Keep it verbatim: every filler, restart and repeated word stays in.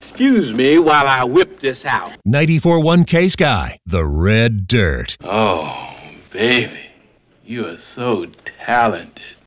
excuse me while I whip this out. ninety-four point one K-Sky, the Red Dirt. Oh, baby, you are so talented.